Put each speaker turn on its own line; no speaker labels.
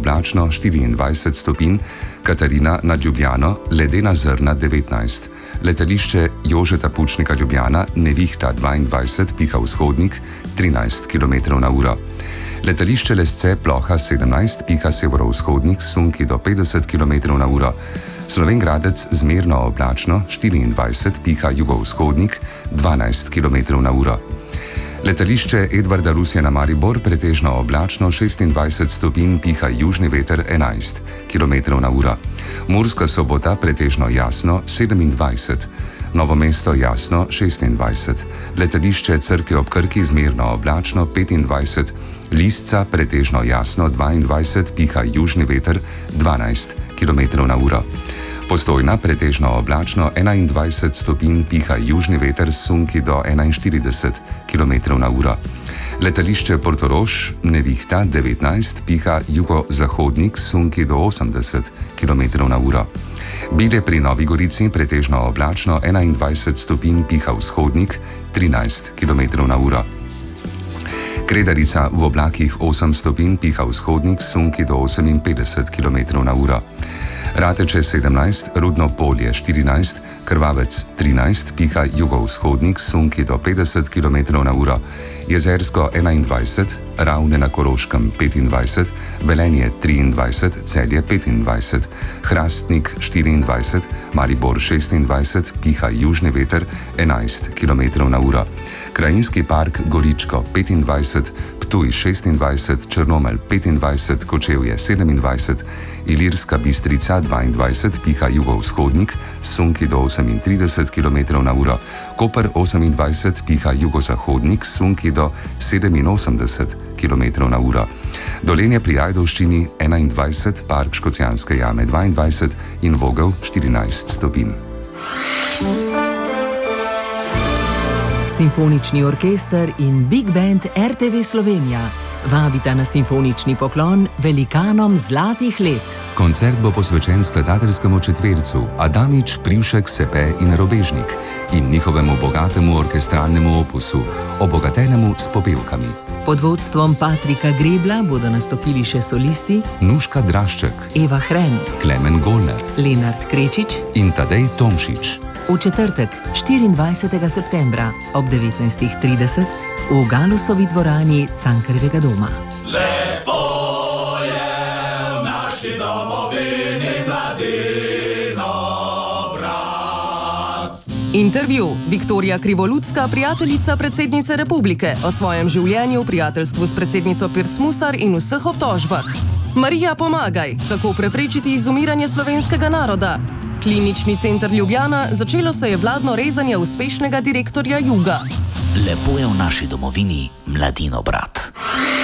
oblačno 24 stopinj, Katarina nad Ljubljano, ledena zrna 19. Letališče Jožeta Pučnika Ljubljana, nevihta 22, piha vzhodnik 13 km/h. Letališče Lesce Ploha 17, piha severovzhodnik, sunki do 50 km/h. Slovenj Gradec zmerno oblačno 24, piha jugovzhodnik 12 km/h. Letališče Edvarda Rusjana Maribor pretežno oblačno 26 stopinj, piha južni veter 11 km/h. Murska Sobota pretežno jasno 27, Novo mesto jasno 26, letališče Cerklje ob Krki zmerno oblačno 25, Lisca pretežno jasno 22, piha južni veter 12 km/h. Postojna pretežno oblačno 21 stopinj, piha južni veter, sunki do 41 km/h. Letališče Portorož, nevihta 19, piha jugozahodnik, sunki do 80 km/h. Bile pri Novi Gorici pretežno oblačno 21 stopinj, piha vzhodnik 13 km/h. Kredarica v oblakih 8 stopinj, piha vzhodnik, sunki do 58 km/h. Rateče 17, Rudno Polje 14, Krvavec 13, piha jugovzhodnik, sunki do 50 km/h. Jezersko 21, Ravne na Koroškem 25, Velenje 23, Celje 25, Hrastnik 24, Maribor 26, piha južni veter 11 km/h. Krajinski park Goričko 25, Ptuj 26, Črnomelj 25, Kočevje 27, Ilirska Bistrica 22, piha jugovzhodnik, sunki do 38 km/h, Koper 28, piha jugozahodnik, sunki do 87 km/h. Dolenje pri Ajdovščini 21, park Škocjanske jame 22 in Vogel 14 stopinj.
Simfonični orkester in Big Band RTV Slovenija vabita na simfonični poklon velikanom zlatih let.
Koncert bo posvečen skladateljskemu četvercu Adamič, Privšek, Sepe in Robežnik in njihovemu bogatemu orkestralnemu opusu, obogatenemu s popevkami.
Pod vodstvom Patrika Grebla bodo nastopili še solisti
Nuška Drašček,
Eva Hren,
Klemen Golner,
Lenart Krečič
in Tadej Tomšič.
V četrtek, 24. septembra ob 19:30 v Galusovi dvorani Cankarjevega doma.
Lepo je v naši domovini mladino brat.
Intervju: Viktorija Krivoludska, prijateljica predsednice republike, o svojem življenju, prijateljstvu s predsednico Pirc Musar in vseh obtožbah. Marija Pomagaj, kako preprečiti izumiranje slovenskega naroda. Klinični center Ljubljana, začelo se je vladno rezanje uspešnega direktorja Juga.
Lepo je v naši domovini mladino brat.